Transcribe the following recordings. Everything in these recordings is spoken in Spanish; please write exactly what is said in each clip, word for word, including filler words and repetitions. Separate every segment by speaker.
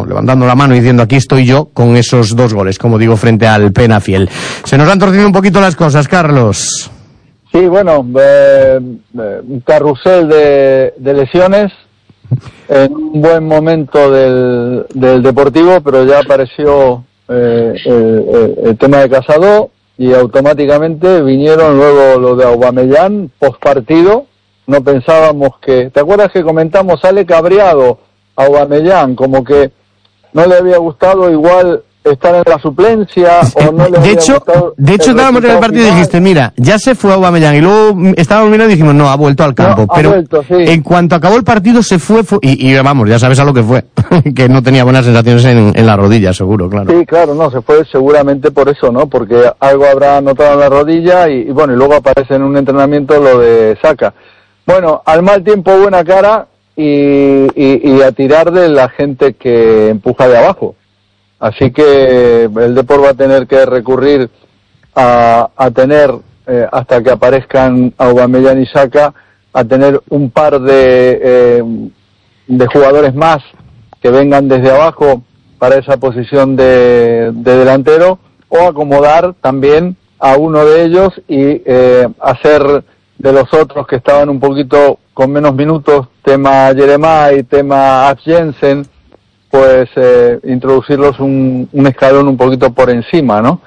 Speaker 1: levantando la mano y diciendo aquí estoy yo con esos dos goles, como digo, frente al Penafiel. Se nos han torcido un poquito las cosas, Carlos.
Speaker 2: Sí, bueno, eh, eh, un carrusel de, de lesiones en un buen momento del, del Deportivo, pero ya apareció eh, el, el tema de Casado y automáticamente vinieron luego lo de Aubameyang post partido. No pensábamos que, ¿te acuerdas que comentamos? Sale cabreado Aubameyang, como que no le había gustado igual estar en la suplencia o no le
Speaker 1: de
Speaker 2: había
Speaker 1: hecho,
Speaker 2: gustado.
Speaker 1: De hecho, estábamos en el partido final. Y dijiste, mira, ya se fue Aubameyang, y luego estábamos mirando y dijimos, no, ha vuelto al campo.
Speaker 2: No,
Speaker 1: pero
Speaker 2: vuelto, sí.
Speaker 1: En cuanto acabó el partido se fue, fue y, y vamos, ya sabes a lo que fue, que no tenía buenas sensaciones en, en la rodilla, seguro, claro.
Speaker 2: Sí, claro, no, se fue seguramente por eso, ¿no? Porque algo habrá notado en la rodilla y, y bueno, y luego aparece en un entrenamiento lo de Saka. Bueno, al mal tiempo buena cara y, y, y a tirar de la gente que empuja de abajo. Así que el Depor va a tener que recurrir a, a tener, eh, hasta que aparezcan Aubameyang y Saka, a tener un par de, eh, de jugadores más que vengan desde abajo para esa posición de, de delantero, o acomodar también a uno de ellos y eh, hacer de los otros que estaban un poquito con menos minutos, tema Jeremai, tema Af Jensen, pues eh, introducirlos un, un escalón un poquito por encima, ¿no?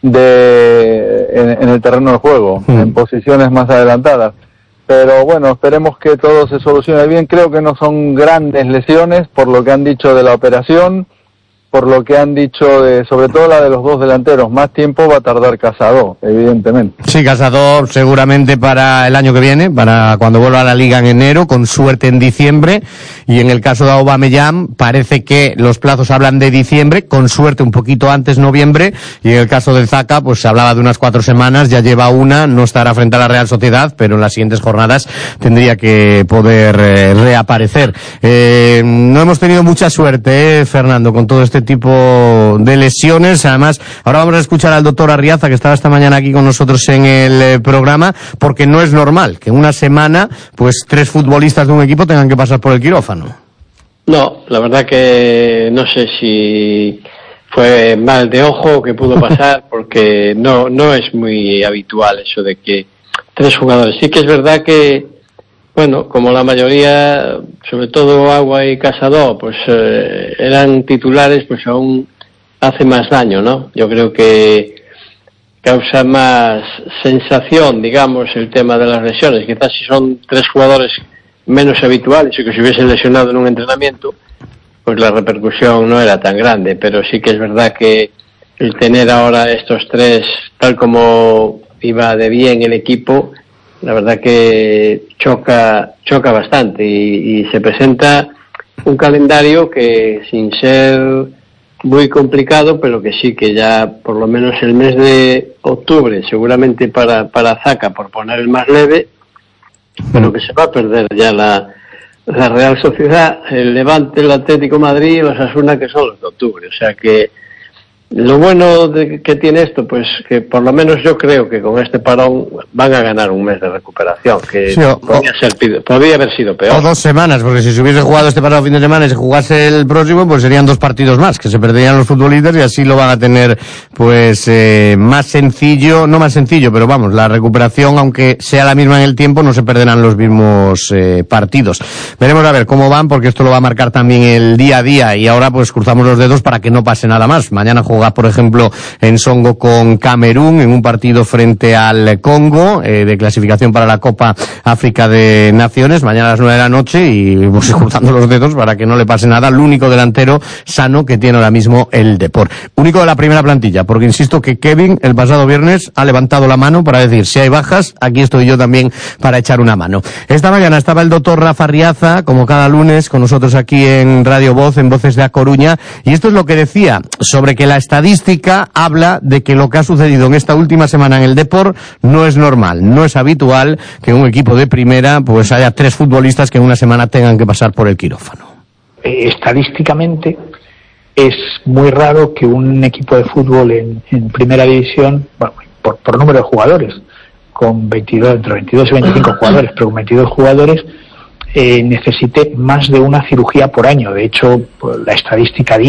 Speaker 2: De en, en el terreno de juego, mm. en posiciones más adelantadas. Pero bueno, esperemos que todo se solucione bien. Creo que no son grandes lesiones, por lo que han dicho de la operación, por lo que han dicho de, sobre todo la de los dos delanteros. Más tiempo va a tardar Casado, evidentemente.
Speaker 1: Sí, Casado seguramente para el año que viene, para cuando vuelva a la Liga en enero, con suerte en diciembre. Y en el caso de Aubameyang parece que los plazos hablan de diciembre, con suerte un poquito antes, noviembre. Y en el caso de Saka, pues se hablaba de unas cuatro semanas, ya lleva una, no estará frente a la Real Sociedad, pero en las siguientes jornadas tendría que poder eh, reaparecer. Eh, no hemos tenido mucha suerte, eh, Fernando, con todo este tipo de lesiones. Además, ahora vamos a escuchar al doctor Arriaza, que estaba esta mañana aquí con nosotros en el eh, programa, porque no es normal que en una semana pues tres futbolistas de un equipo tengan que pasar por el quirófano.
Speaker 3: No, la verdad que no sé si fue mal de ojo que pudo pasar, porque no no es muy habitual eso de que tres jugadores. Sí que es verdad que, bueno, como la mayoría, sobre todo Agua y Casado, pues eh, eran titulares, pues aún hace más daño, ¿no? Yo creo que causa más sensación, digamos, el tema de las lesiones. Quizás si son tres jugadores menos habituales y que se hubiesen lesionado en un entrenamiento, pues la repercusión no era tan grande. Pero sí que es verdad que el tener ahora estos tres, tal como iba de bien el equipo, la verdad que choca choca bastante y, y se presenta un calendario que, sin ser muy complicado, pero que sí que ya por lo menos el mes de octubre, seguramente para para Saka, por poner el más leve, pero que se va a perder ya la la Real Sociedad, el Levante, el Atlético de Madrid y el Osasuna, que son los de octubre. O sea que lo bueno de que tiene esto, pues que por lo menos yo creo que con este parón van a ganar un mes de recuperación, que sí, o, podría, ser, podría haber sido peor.
Speaker 1: O dos semanas, porque si se hubiese jugado este pasado fin de semana y se jugase el próximo, pues serían dos partidos más, que se perderían los futbolistas y así lo van a tener pues eh, más sencillo, no más sencillo, pero vamos, la recuperación, aunque sea la misma en el tiempo, no se perderán los mismos eh, partidos. Veremos a ver cómo van, porque esto lo va a marcar también el día a día, y ahora pues cruzamos los dedos para que no pase nada más. Mañana juega, por ejemplo, en Songo con Camerún, en un partido frente al Congo, eh, de clasificación para la Copa África de Naciones, mañana a las nueve de la noche, y pues cruzando los dedos para que no le pase nada al único delantero sano que tiene ahora mismo el Depor. Único de la primera plantilla, porque insisto que Kevin el pasado viernes ha levantado la mano para decir, si hay bajas, aquí estoy yo también para echar una mano. Esta mañana estaba el doctor Rafa Arriaza, como cada lunes, con nosotros aquí en Radio Voz, en Voces de A Coruña, y esto es lo que decía sobre que la estadística habla de que lo que ha sucedido en esta última semana en el Depor no es normal, no es habitual que un equipo de primera pues haya tres futbolistas que en una semana tengan que pasar por el quirófano.
Speaker 4: Eh, estadísticamente es muy raro que un equipo de fútbol en, en primera división, bueno, por, por número de jugadores, con veintidós, entre veintidós y veinticinco jugadores, pero con veintidós jugadores, eh, necesite más de una cirugía por año. De hecho, pues, la estadística dice